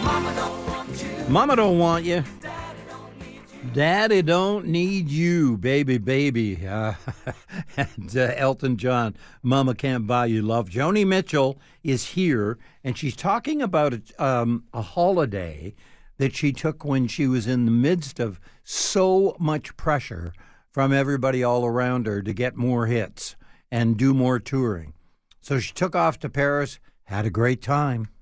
Mama don't want you. Daddy don't need you, baby, baby. And Elton John, Mama can't buy you love. Joni Mitchell is here, and she's talking about a holiday that she took when she was in the midst of so much pressure from everybody all around her to get more hits and do more touring. So she took off to Paris, had a great time.